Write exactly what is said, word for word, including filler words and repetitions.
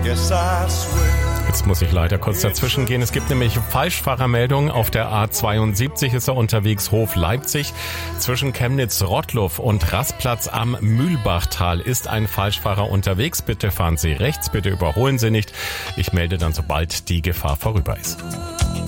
Yes, I swear. Jetzt muss ich leider kurz dazwischen gehen. Es gibt nämlich Falschfahrermeldungen. Auf der A zweiundsiebzig ist er unterwegs Hof Leipzig. Zwischen Chemnitz-Rottluff und Rastplatz am Mühlbachtal ist ein Falschfahrer unterwegs. Bitte fahren Sie rechts, bitte überholen Sie nicht. Ich melde dann, sobald die Gefahr vorüber ist.